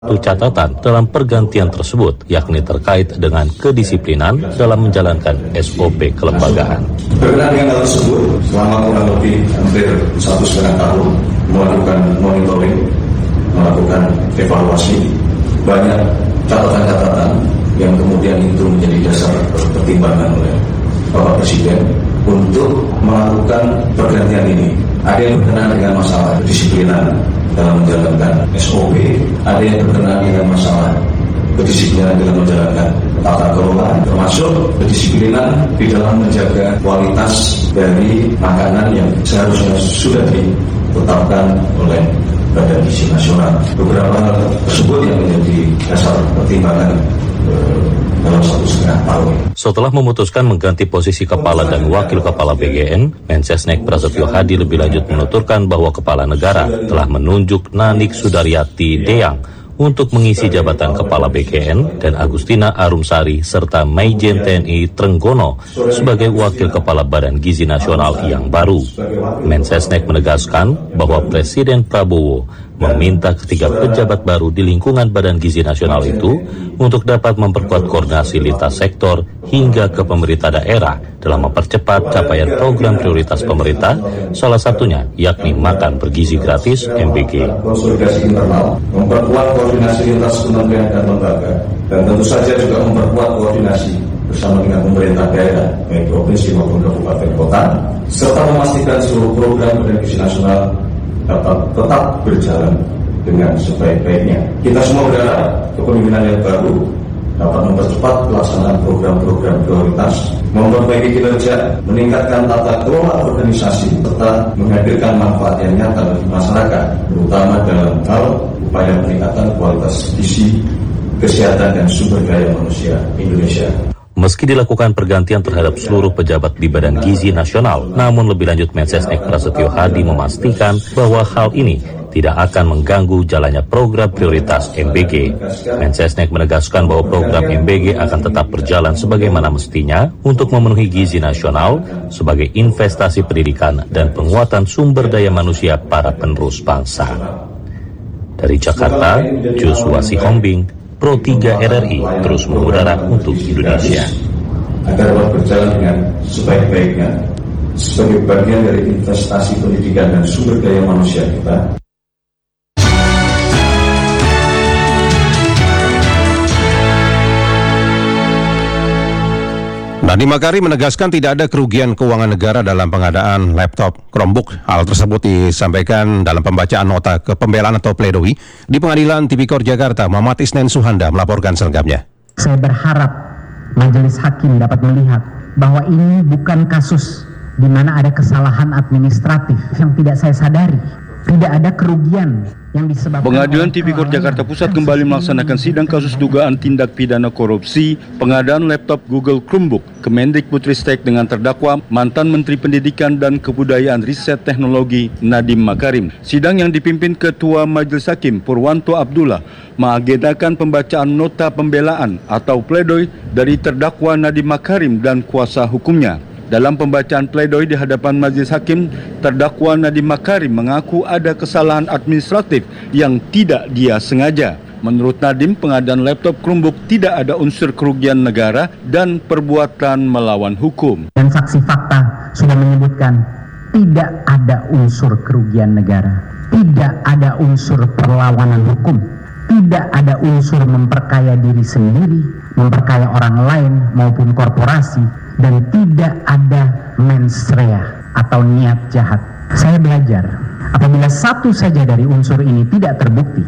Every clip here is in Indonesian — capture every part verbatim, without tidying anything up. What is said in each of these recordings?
Satu catatan dalam pergantian tersebut, yakni terkait dengan kedisiplinan dalam menjalankan S O P kelembagaan. Berkenaan dengan hal tersebut, selama kurang lebih hampir satu setengah tahun melakukan monitoring, melakukan evaluasi, banyak catatan-catatan yang kemudian itu menjadi dasar pertimbangan oleh Bapak Presiden untuk melakukan pergantian ini. Ada yang berkenaan dengan masalah kedisiplinan dalam menjalankan S O P, ada yang berkenaan dengan masalah kedisiplinan dalam menjalankan tata kelola, termasuk kedisiplinan di dalam menjaga kualitas dari makanan yang seharusnya sudah ditetapkan oleh Badan Gizi Nasional. Beberapa hal tersebut yang menjadi dasar pertimbangan dalam satu setengah tahun. Setelah memutuskan mengganti posisi kepala dan wakil kepala B G N, Mensesnek Prasetyo Hadi lebih lanjut menuturkan bahwa kepala negara telah menunjuk Nanik Sudaryati Deyang untuk mengisi jabatan kepala B G N dan Agustina Arumsari serta Maijen T N I Trenggono sebagai wakil kepala Badan Gizi Nasional yang baru. Mensesnek menegaskan bahwa Presiden Prabowo meminta ketiga pejabat baru di lingkungan Badan Gizi Nasional itu untuk dapat memperkuat koordinasi lintas sektor hingga ke pemerintah daerah dalam mempercepat capaian program prioritas pemerintah, salah satunya yakni makan bergizi gratis M B G. Konsolidasi internal, memperkuat koordinasi lintas kementerian dan lembaga, dan tentu saja juga memperkuat koordinasi bersama dengan pemerintah daerah, baik provinsi maupun kabupaten kota, serta memastikan seluruh program Badan Gizi Nasional dapat tetap berjalan dengan sebaik-baiknya. Kita semua berharap kepemimpinan yang baru dapat mempercepat pelaksanaan program-program prioritas, memperbaiki kinerja, meningkatkan tata kelola organisasi, serta menghadirkan manfaat yang nyata bagi masyarakat, terutama dalam hal upaya peningkatan kualitas gizi, kesehatan, dan sumber daya manusia Indonesia. Meski dilakukan pergantian terhadap seluruh pejabat di Badan Gizi Nasional, namun lebih lanjut Mensesnek Prasetyo Hadi memastikan bahwa hal ini tidak akan mengganggu jalannya program prioritas M B G. Mensesnek menegaskan bahwa program M B G akan tetap berjalan sebagaimana mestinya untuk memenuhi gizi nasional sebagai investasi pendidikan dan penguatan sumber daya manusia para penerus bangsa. Dari Jakarta, Joshua Sihombing, Pro tiga R R I terus mengudara untuk Indonesia. Agar dapat berjalan dengan sebaik-baiknya sebagai bagian dari investasi pendidikan dan sumber daya manusia kita. Nadiem Makarim menegaskan tidak ada kerugian keuangan negara dalam pengadaan laptop Chromebook. Hal tersebut disampaikan dalam pembacaan nota kepembelaan atau pledoi di Pengadilan Tipikor Jakarta. Muhammad Isnen Suhanda melaporkan selengkapnya. Saya berharap majelis hakim dapat melihat bahwa ini bukan kasus di mana ada kesalahan administratif yang tidak saya sadari. Tidak ada kerugian yang disebabkan. Pengadilan Tipikor Jakarta Pusat kembali melaksanakan sidang kasus dugaan tindak pidana korupsi pengadaan laptop Google Chromebook Kemendikbudristek dengan terdakwa mantan Menteri Pendidikan dan Kebudayaan Riset Teknologi Nadiem Makarim. Sidang yang dipimpin Ketua Majelis Hakim Purwanto Abdullah mengagendakan pembacaan nota pembelaan atau pledoi dari terdakwa Nadiem Makarim dan kuasa hukumnya. Dalam pembacaan pledoi di hadapan majelis hakim, terdakwa Nadiem Makarim mengaku ada kesalahan administratif yang tidak dia sengaja. Menurut Nadiem, pengadaan laptop Chromebook tidak ada unsur kerugian negara dan perbuatan melawan hukum. Dan saksi fakta sudah menyebutkan tidak ada unsur kerugian negara, tidak ada unsur perlawanan hukum, tidak ada unsur memperkaya diri sendiri, memperkaya orang lain maupun korporasi, dan tidak ada mens rea atau niat jahat. Saya belajar, apabila satu saja dari unsur ini tidak terbukti,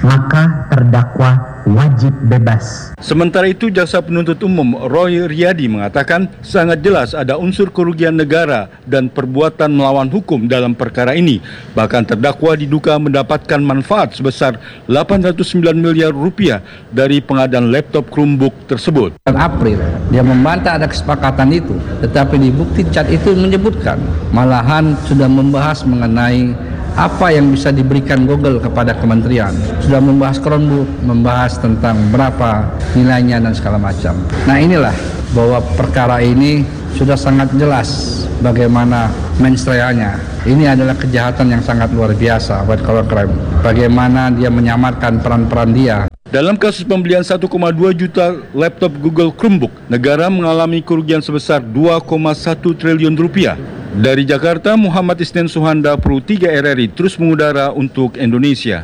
maka terdakwa wajib bebas. Sementara itu, Jaksa Penuntut Umum Roy Riyadi mengatakan sangat jelas ada unsur kerugian negara dan perbuatan melawan hukum dalam perkara ini. Bahkan terdakwa diduga mendapatkan manfaat sebesar delapan ratus sembilan miliar rupiah dari pengadaan laptop Chromebook tersebut. April, dia membantah ada kesepakatan itu, tetapi di bukti cat itu menyebutkan, malahan sudah membahas mengenai apa yang bisa diberikan Google kepada kementerian. Sudah membahas Chromebook, membahas tentang berapa nilainya dan segala macam. Nah inilah bahwa perkara ini sudah sangat jelas bagaimana mensreanya. Ini adalah kejahatan yang sangat luar biasa, white collar crime. Bagaimana dia menyamarkan peran-peran dia. Dalam kasus pembelian satu koma dua juta laptop Google Chromebook, negara mengalami kerugian sebesar dua koma satu triliun rupiah. Dari Jakarta, Muhammad Isnen Suhanda, Pro tiga R R I terus mengudara untuk Indonesia.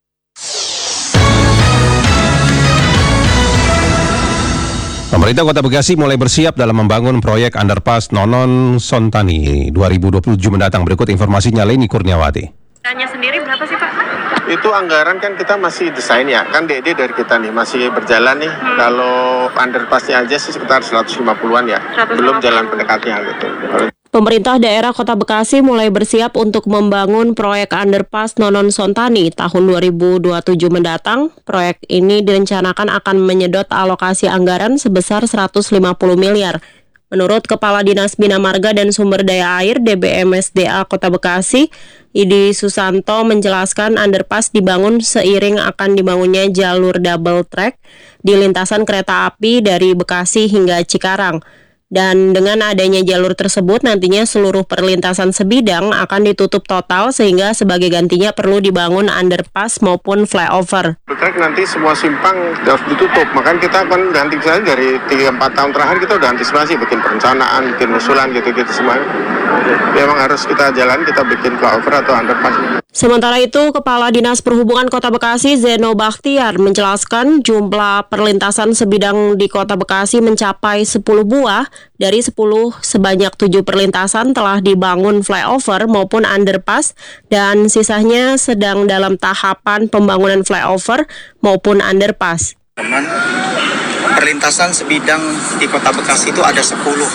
Pemerintah Kota Bekasi mulai bersiap dalam membangun proyek underpass Nonon Sontani dua ribu dua puluh tujuh mendatang. Berikut informasinya Leni Kurniawati. Tanya sendiri berapa sih Pak? Itu anggaran kan kita masih desain ya, kan D D dari kita nih masih berjalan nih. Hmm. Kalau underpassnya aja sih sekitar seratus lima puluhan ya, seratus lima puluh. Belum jalan pendekatnya gitu. Pemerintah daerah Kota Bekasi mulai bersiap untuk membangun proyek underpass Nonon Sontani tahun dua ribu dua puluh tujuh mendatang. Proyek ini direncanakan akan menyedot alokasi anggaran sebesar seratus lima puluh miliar. Menurut Kepala Dinas Bina Marga dan Sumber Daya Air D B M S D A Kota Bekasi, Idi Susanto menjelaskan underpass dibangun seiring akan dibangunnya jalur double track di lintasan kereta api dari Bekasi hingga Cikarang. Dan dengan adanya jalur tersebut nantinya seluruh perlintasan sebidang akan ditutup total sehingga sebagai gantinya perlu dibangun underpass maupun flyover. Track nanti semua simpang harus ditutup, makanya kita kan antisipasi dari tiga sampai empat tahun terakhir kita udah antisipasi bikin perencanaan, bikin usulan gitu-gitu semua. Memang harus kita jalan, kita bikin flyover atau underpass. Sementara itu, Kepala Dinas Perhubungan Kota Bekasi Zeno Bakhtiar menjelaskan jumlah perlintasan sebidang di Kota Bekasi mencapai sepuluh buah. Dari sepuluh, sebanyak tujuh perlintasan telah dibangun flyover maupun underpass dan sisanya sedang dalam tahapan pembangunan flyover maupun underpass. Teman, perlintasan sebidang di Kota Bekasi itu ada sepuluh.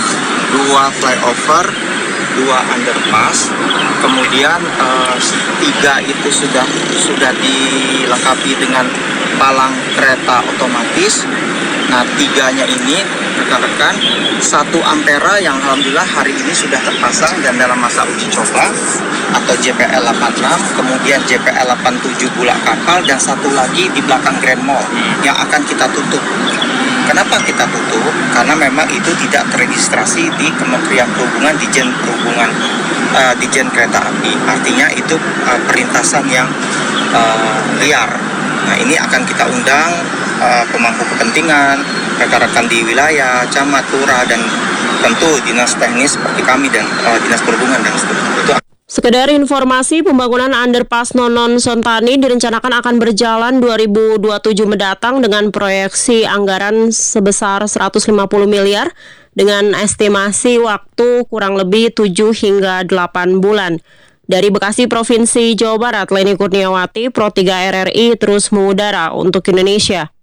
Dua flyover, dua underpass, kemudian eh, tiga itu sudah sudah dilengkapi dengan palang kereta otomatis. Nah, tiganya ini rekan-rekan satu ampera yang alhamdulillah hari ini sudah terpasang dan dalam masa uji coba atau J P L delapan puluh enam, kemudian J P L delapan puluh tujuh Bulak Kapal dan satu lagi di belakang Grand Mall yang akan kita tutup. Kenapa kita tutup? Karena memang itu tidak teregistrasi di Kementerian Perhubungan, Dijen Perhubungan, uh, Dijen Kereta Api. Artinya itu uh, perlintasan yang uh, liar. Nah, ini akan kita undang uh, pemangku kepentingan, rekan-rekan di wilayah, camat, lurah, dan tentu dinas teknis seperti kami dan uh, dinas perhubungan dan seterusnya. Itu Sekedar informasi, pembangunan underpass Nonon Sontani direncanakan akan berjalan dua ribu dua puluh tujuh mendatang dengan proyeksi anggaran sebesar seratus lima puluh miliar dengan estimasi waktu kurang lebih tujuh hingga delapan bulan. Dari Bekasi, Provinsi Jawa Barat, Leni Kurniawati, Pro tiga R R I terus mengudara untuk Indonesia.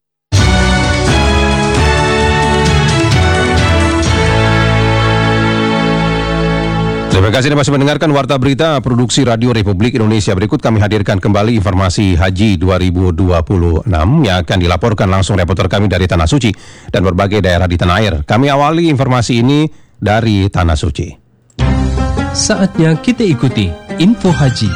Terima kasih Anda masih mendengarkan Warta Berita Produksi Radio Republik Indonesia. Berikut kami hadirkan kembali informasi Haji dua ribu dua puluh enam yang akan dilaporkan langsung reporter kami dari Tanah Suci dan berbagai daerah di tanah air. Kami awali informasi ini dari Tanah Suci. Saatnya kita ikuti Info Haji.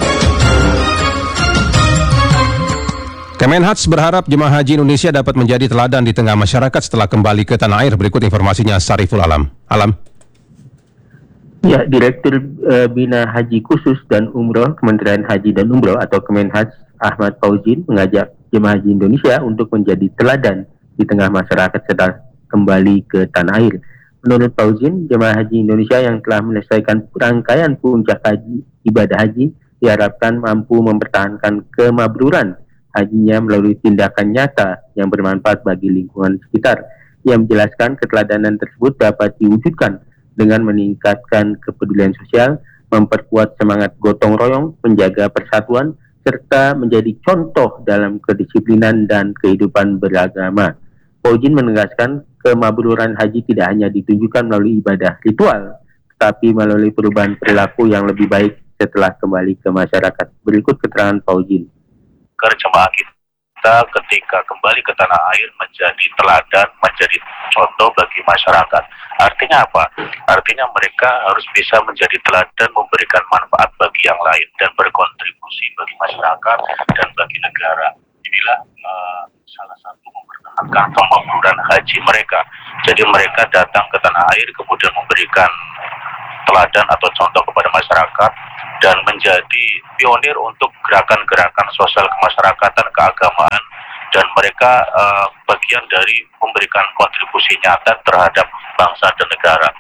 Kemenhaj berharap jemaah haji Indonesia dapat menjadi teladan di tengah masyarakat setelah kembali ke tanah air. Berikut informasinya Sariful Alam. Alam. Ya, Direktur uh, Bina Haji Khusus dan Umroh Kementerian Haji dan Umroh atau Kemenhaj Ahmad Fauzin mengajak jemaah haji Indonesia untuk menjadi teladan di tengah masyarakat setelah kembali ke tanah air. Menurut Fauzin, jemaah haji Indonesia yang telah menyelesaikan rangkaian puncak haji ibadah haji diharapkan mampu mempertahankan kemabruran hajinya melalui tindakan nyata yang bermanfaat bagi lingkungan sekitar. Ia menjelaskan keteladanan tersebut dapat diwujudkan dengan meningkatkan kepedulian sosial, memperkuat semangat gotong royong, menjaga persatuan, serta menjadi contoh dalam kedisiplinan dan kehidupan beragama. Fauzin menegaskan kemabruran haji tidak hanya ditunjukkan melalui ibadah ritual, tetapi melalui perubahan perilaku yang lebih baik setelah kembali ke masyarakat. Berikut keterangan Fauzin. Agar jemaah kita ketika kembali ke tanah air menjadi teladan, menjadi contoh bagi masyarakat. Artinya apa? Artinya mereka harus bisa menjadi teladan, memberikan manfaat bagi yang lain dan berkontribusi bagi masyarakat dan bagi negara. Inilah uh, salah satu memperkenalkan akan pemabruran haji mereka. Jadi mereka datang ke tanah air kemudian memberikan teladan atau contoh kepada masyarakat dan menjadi pionir untuk gerakan-gerakan sosial kemasyarakatan, keagamaan, dan mereka uh, bagian dari memberikan kontribusi nyata terhadap bangsa dan negara.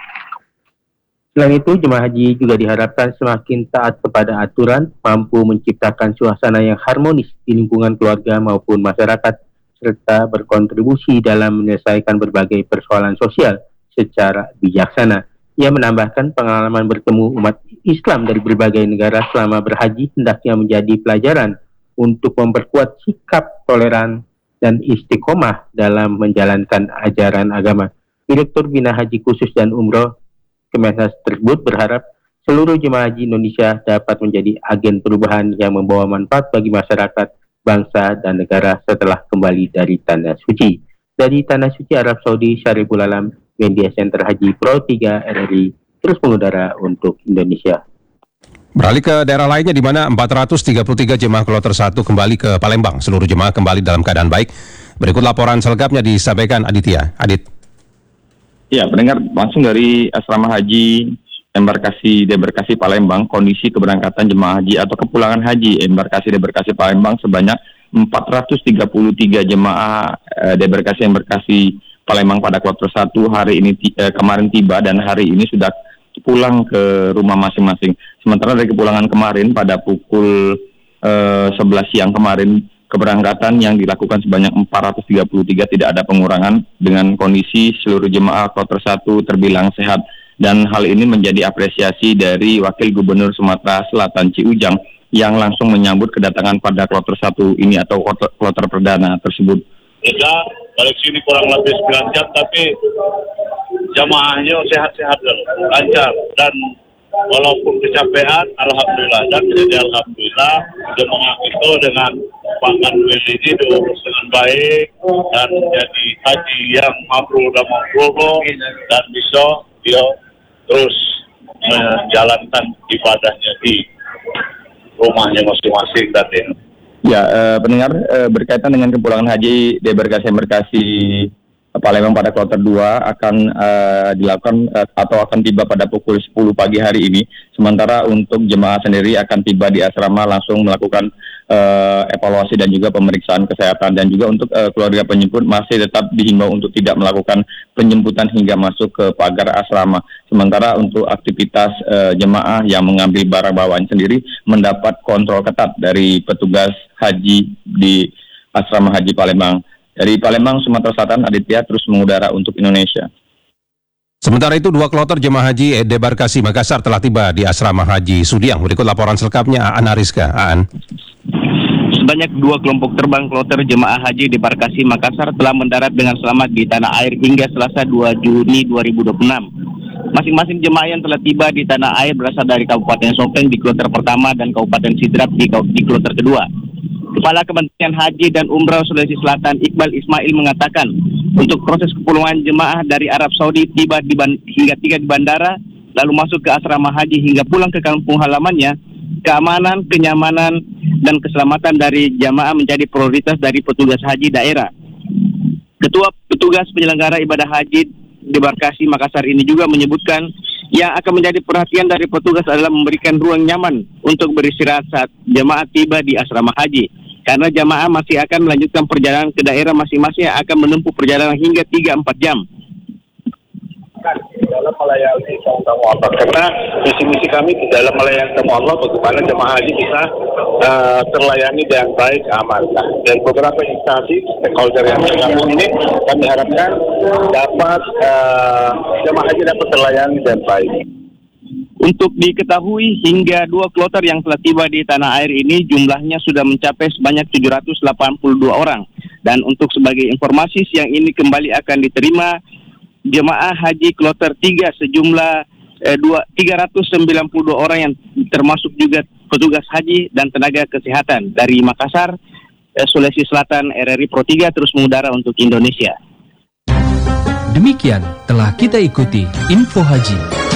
Selain itu, jemaah haji juga diharapkan semakin taat kepada aturan, mampu menciptakan suasana yang harmonis di lingkungan keluarga maupun masyarakat, serta berkontribusi dalam menyelesaikan berbagai persoalan sosial secara bijaksana. Ia menambahkan pengalaman bertemu umat Islam dari berbagai negara selama berhaji hendaknya menjadi pelajaran untuk memperkuat sikap toleran dan istiqomah dalam menjalankan ajaran agama. Direktur Bina Haji Khusus dan Umroh Kemenhas tersebut berharap seluruh jemaah haji Indonesia dapat menjadi agen perubahan yang membawa manfaat bagi masyarakat, bangsa, dan negara setelah kembali dari Tanah Suci. Dari Tanah Suci Arab Saudi, Syariful Alam, Media Center Haji Pro tiga R R I, terus mengudara untuk Indonesia. Beralih ke daerah lainnya di mana empat ratus tiga puluh tiga jemaah kloter satu kembali ke Palembang. Seluruh jemaah kembali dalam keadaan baik. Berikut laporan selengkapnya disampaikan Aditya. Adit. Ya, pendengar, langsung dari Asrama Haji Embarkasi Debarkasi Palembang, kondisi keberangkatan jemaah haji atau kepulangan haji Embarkasi Debarkasi Palembang sebanyak empat ratus tiga puluh tiga jemaah eh, Debarkasi Embarkasi Palembang pada kloter satu hari ini eh, kemarin tiba dan hari ini sudah pulang ke rumah masing-masing. Sementara dari kepulangan kemarin pada pukul eh, sebelas siang kemarin, keberangkatan yang dilakukan sebanyak empat ratus tiga puluh tiga, tidak ada pengurangan, dengan kondisi seluruh jemaah kloter satu terbilang sehat. Dan hal ini menjadi apresiasi dari Wakil Gubernur Sumatera Selatan Ci Ujang yang langsung menyambut kedatangan pada kloter satu ini atau kloter, kloter perdana tersebut. Kita balik sini kurang lebih sembilan jam, tapi jamaahnya sehat-sehat dulu, lancar, dan walaupun kecapean, alhamdulillah, dan jadi alhamdulillah jemaah itu dengan Pak Kanwil ini diurus dengan baik dan menjadi haji yang mabrur dan mabrur, dan bisa dia terus menjalankan ibadahnya di rumahnya masing-masing dan ini. Ya, eh, pendengar, eh, berkaitan dengan kepulangan haji Debarkasi Embarkasi Palembang pada kloter dua akan eh, dilakukan eh, atau akan tiba pada pukul sepuluh pagi hari ini. Sementara untuk jemaah sendiri akan tiba di asrama langsung melakukan eh, evaluasi dan juga pemeriksaan kesehatan, dan juga untuk eh, keluarga penjemput masih tetap dihimbau untuk tidak melakukan penjemputan hingga masuk ke pagar asrama. Sementara untuk aktivitas eh, jemaah yang mengambil barang bawaan sendiri mendapat kontrol ketat dari petugas haji di Asrama Haji Palembang. Dari Palembang, Sumatera Selatan, Aditya terus mengudara untuk Indonesia. Sementara itu, dua kloter jemaah haji Debarkasi Makassar telah tiba di Asrama Haji Sudiang. Berikut laporan selengkapnya Aan Ariska. Aan. Sebanyak dua kelompok terbang kloter jemaah haji Debarkasi Makassar telah mendarat dengan selamat di tanah air hingga Selasa dua Juni dua ribu dua puluh enam. Masing-masing jemaah yang telah tiba di tanah air berasal dari Kabupaten Sopeng di kloter pertama dan Kabupaten Sidrap di, di kloter kedua. Kepala Kementerian Haji dan Umrah Sulawesi Selatan Iqbal Ismail mengatakan untuk proses kepulangan jemaah dari Arab Saudi tiba di ban, hingga tiga di bandara, lalu masuk ke asrama haji hingga pulang ke kampung halamannya, keamanan, kenyamanan, dan keselamatan dari jemaah menjadi prioritas dari petugas haji daerah. Ketua Petugas Penyelenggara Ibadah Haji Debarkasi Makassar ini juga menyebutkan yang akan menjadi perhatian dari petugas adalah memberikan ruang nyaman untuk beristirahat saat jemaah tiba di asrama haji, karena jemaah masih akan melanjutkan perjalanan ke daerah masing-masing yang akan menempuh perjalanan hingga tiga sampai empat jam. Di dalam melayani tamu Allah, karena visi-misi kami di dalam melayani tamu Allah bagaimana jemaah haji bisa uh, terlayani dengan baik, aman. Nah, dari beberapa instansi stakeholder yang tergabung ini kami harapkan dapat uh, jemaah haji dapat terlayani dengan baik. Untuk diketahui, hingga dua kloter yang telah tiba di tanah air ini jumlahnya sudah mencapai sebanyak tujuh ratus delapan puluh dua orang. Dan untuk sebagai informasi, siang ini kembali akan diterima jemaah haji kloter tiga sejumlah eh, tiga ratus sembilan puluh dua orang yang termasuk juga petugas haji dan tenaga kesehatan. Dari Makassar, eh, Sulawesi Selatan, R R I Pro tiga terus mengudara untuk Indonesia. Demikian telah kita ikuti Info Haji.